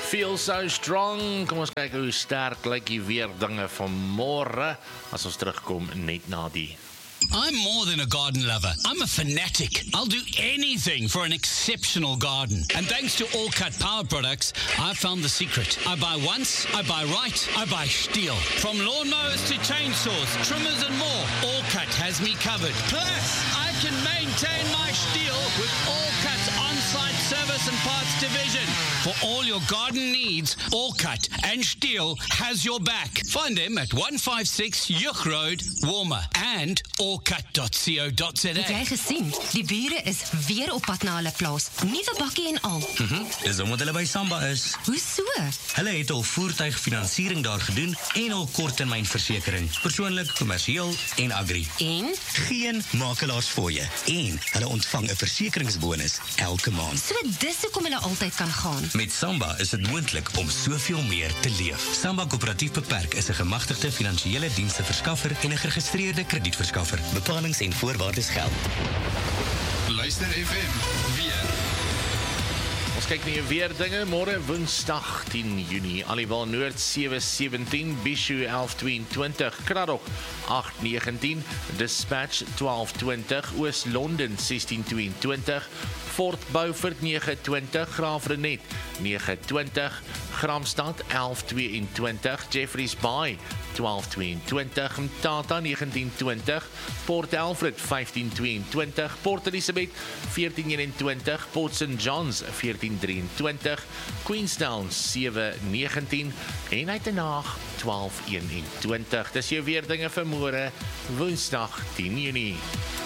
Feel so strong. Kom ons kyk hoe sterk lyk die weerdinge van môre as ons terugkom net na die. I'm more than a garden lover. I'm a fanatic. I'll do anything for an exceptional garden. And thanks to All Cut Power products, I've found the secret. I buy once, I buy right, I buy Stihl. From lawnmowers to chainsaws, trimmers and more, All Cut has me covered. Plus, I can maintain my Stihl with All Cut's on-site service and parts division. For all your garden needs, All Cut and Stihl has your back. Find them at 156 Juk Road, Walmer and allcut.co.za. Het jy gesien? Die bure is weer op pad na hulle plaas. Nuwe bakkie en al. Dis omdat hulle by Samba is. Hoe so? Hulle het al voertuigfinansiering daar gedoen en al korttermynversekering. Persoonlik, kommersieel en agri. En? Geen makelaars voor je. En hulle ontvang 'n versekeringsbonus elke maand. So dis hoekom hulle altyd kan gaan. Met Samba is dit moontlik om soveel meer te leef. Samba Koöperatief Beperk is 'n gemagtigde finansiële diensteverskaffer en 'n geregistreerde kredietverskaffer. Bepalings en voorwaardes geld. Luister FM, weer. Ons kyk na die weerdinge, môre Woensdag 10 Junie, Aliwal Noord 7:17, Bishu 11:22, Kraddock 8:19, Dispatch 12:20, Oos-London 16:22, Fort Beaufort 9:20, Graafrenet 9:20, Gramstad 11:22, Jeffreys Bay 12:22, Mthatha 19:20, Port Alfred 15:22, Port Elizabeth 14:21, Port St. John's 14:23, Queenstown 7:19 en Uitenhaag 12:21. Dis jou weerdinge vir môre, Woensdag 10 Junie.